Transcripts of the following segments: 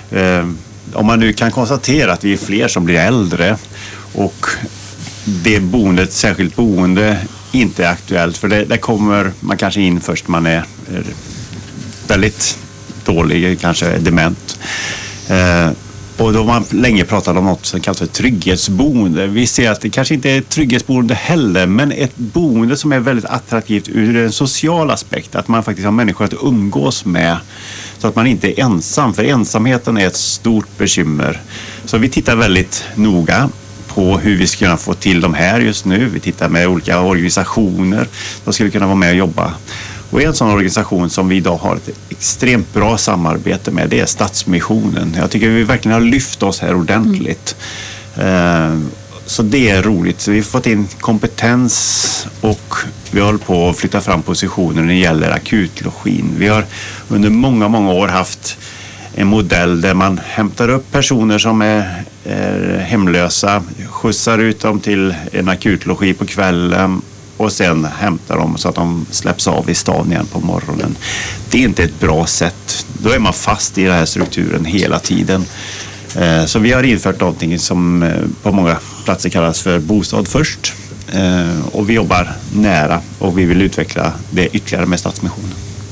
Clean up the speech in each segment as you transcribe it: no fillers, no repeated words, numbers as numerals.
Om man nu kan konstatera att vi är fler som blir äldre och det boendet, särskilt boende, inte är aktuellt, för det kommer man kanske in först man är väldigt dålig, kanske dement. Och då har man länge pratat om något som kallas för trygghetsboende. Vi ser att det kanske inte är ett trygghetsboende heller, men ett boende som är väldigt attraktivt ur en social aspekt. Att man faktiskt har människor att umgås med så att man inte är ensam. För ensamheten är ett stort bekymmer. Så vi tittar väldigt noga på hur vi ska kunna få till de här just nu. Vi tittar med olika organisationer som skulle kunna vara med och jobba. Och en sån organisation som vi idag har ett extremt bra samarbete med, det är Stadsmissionen. Jag tycker vi verkligen har lyft oss här ordentligt. Så det är roligt. Så vi har fått in kompetens och vi håller på att flytta fram positioner när det gäller akutlogin. Vi har under många, många år haft en modell där man hämtar upp personer som är hemlösa, skjutsar ut dem till en akutlogi på kvällen och sen hämtar dem så att de släpps av i stan igen på morgonen. Det är inte ett bra sätt. Då är man fast i den här strukturen hela tiden. Så vi har infört någonting som på många platser kallas för bostad först. Och vi jobbar nära och vi vill utveckla det ytterligare med Stadsmissionen.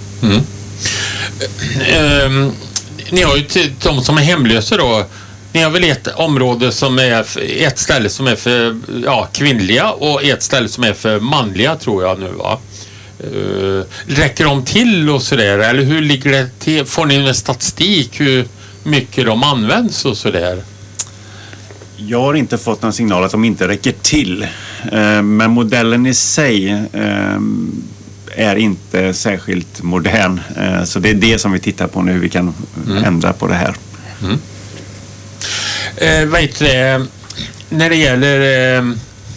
Ni har ju de som är hemlösa då. Ni har väl ett område som är ett ställe som är för kvinnliga och ett ställe som är för manliga, tror jag nu, va? Räcker de till och sådär? Eller hur ligger det till? Får ni en statistik hur mycket de används och sådär? Jag har inte fått någon signal att de inte räcker till. Men modellen i sig är inte särskilt modern. Så det är det som vi tittar på nu, hur vi kan ändra på det här. När det gäller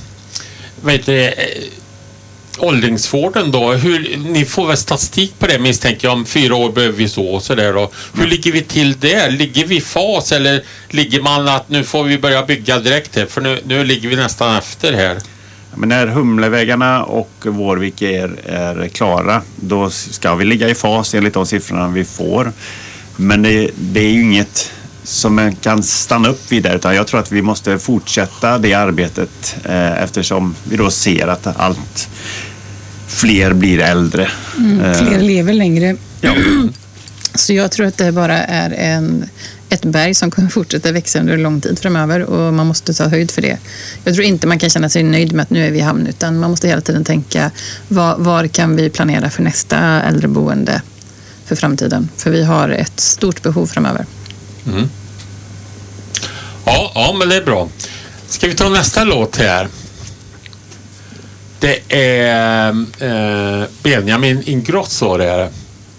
åldringsvården då, ni får väl statistik på det, misstänker jag, om 4 år behöver vi så och sådär då. Hur ligger vi till det? Ligger vi i fas eller ligger man att nu får vi börja bygga direkt här, för nu ligger vi nästan efter här? Men när Humlevägarna och Vårvik är klara, då ska vi ligga i fas enligt de siffrorna vi får. Men det är ju inget som man kan stanna upp vid där, utan jag tror att vi måste fortsätta det arbetet eftersom vi då ser att allt fler blir äldre. Fler lever längre. Ja. Så jag tror att det bara är ett berg som kommer fortsätta växa under lång tid framöver och man måste ta höjd för det. Jag tror inte man kan känna sig nöjd med att nu är vi i hamn, utan man måste hela tiden tänka var kan vi planera för nästa äldreboende för framtiden? För vi har ett stort behov framöver. Ja, men det är bra. Ska vi ta nästa låt här? Det är Benjamin Ingrosso det.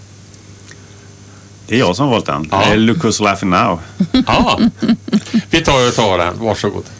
Det är jag som har valt den. Ja. Look Who's Laughing Now. Ja, vi tar den. Varsågod.